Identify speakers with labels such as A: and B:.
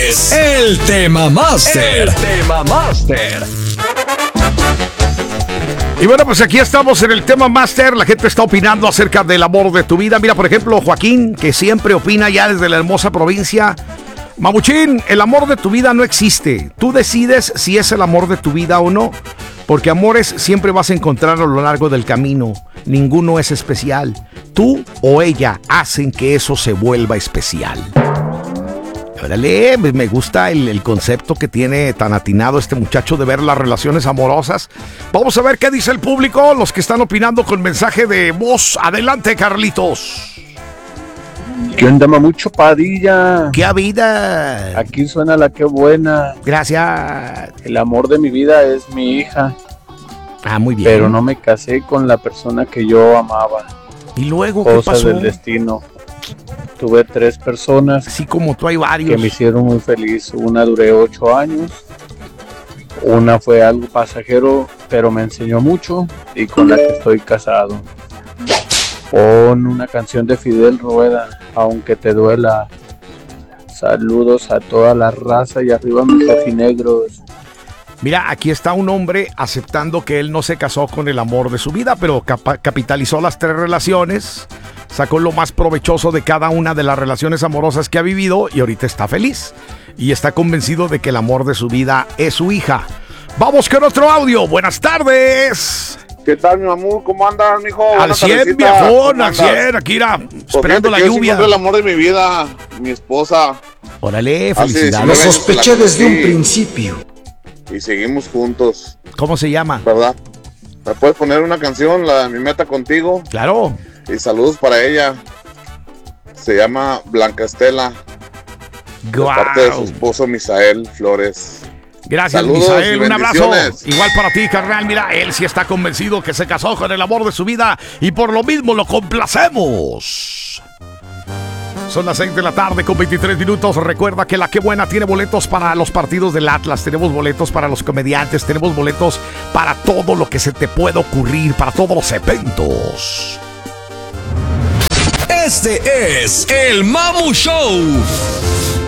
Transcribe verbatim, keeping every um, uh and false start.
A: es el Tema Master. El Tema Master.
B: Y bueno, pues aquí estamos en el Tema Master. La gente está opinando acerca del amor de tu vida. Mira, por ejemplo, Joaquín, que siempre opina ya desde la hermosa provincia. Mamuchín, el amor de tu vida no existe. Tú decides si es el amor de tu vida o no. Porque amores siempre vas a encontrar a lo largo del camino. Ninguno es especial. Tú o ella hacen que eso se vuelva especial. Órale, me gusta el, el concepto que tiene tan atinado este muchacho de ver las relaciones amorosas. Vamos a ver qué dice el público, los que están opinando con mensaje de voz. Adelante, Carlitos.
C: ¿Qué onda, Mamucho Padilla?
B: ¡Qué vida!
C: Aquí suena la que buena.
B: Gracias.
C: El amor de mi vida es mi hija.
B: Ah, muy bien.
C: Pero no me casé con la persona que yo amaba.
B: ¿Y luego
C: Cosas
B: qué pasó?
C: del destino. Tuve tres personas.
B: Así como tú hay varios.
C: Que me hicieron muy feliz. Una duré ocho años. Una fue algo pasajero, pero me enseñó mucho. Y con la que estoy casado. Pon una canción de Fidel Rueda, aunque te duela. Saludos a toda la raza y arriba mis rojinegros.
B: Mira, aquí está un hombre aceptando que él no se casó con el amor de su vida, pero capa- capitalizó las tres relaciones, sacó lo más provechoso de cada una de las relaciones amorosas que ha vivido y ahorita está feliz. Y está convencido de que el amor de su vida es su hija. Vamos con otro audio. Buenas tardes.
D: ¿Qué tal, mi amor? ¿Cómo andas, mijo?
B: Al cien, viejón, al cien, aquí irá, esperando la lluvia.
D: Yo el amor de mi vida, mi esposa.
B: Órale, felicidades.
E: Lo sospeché desde un principio.
D: Y seguimos juntos.
B: ¿Cómo se llama?
D: ¿Verdad? ¿Me puedes poner una canción, la de Mi Meta Contigo?
B: Claro.
D: Y saludos para ella. Se llama Blanca Estela.
B: Wow.
D: De parte de su esposo Misael Flores.
B: Gracias,
D: saludos,
B: Misael, un abrazo. Igual para ti, carnal. Mira, él sí está convencido que se casó con el amor de su vida y por lo mismo lo complacemos. Son las seis de la tarde con veintitrés minutos. Recuerda que La Que Buena tiene boletos para los partidos del Atlas. Tenemos boletos para los comediantes. Tenemos boletos para todo lo que se te pueda ocurrir, para todos los eventos.
A: Este es el Mamu Show.